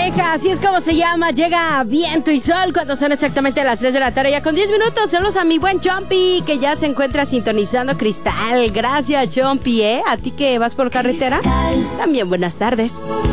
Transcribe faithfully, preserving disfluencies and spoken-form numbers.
Pareja, así es como se llama. Llega Viento y Sol cuando son exactamente las tres de la tarde, ya con diez minutos. Saludos a mi buen Chompi, que ya se encuentra sintonizando Cristal. Gracias, Chompi, ¿eh? A ti que vas por carretera, también buenas tardes.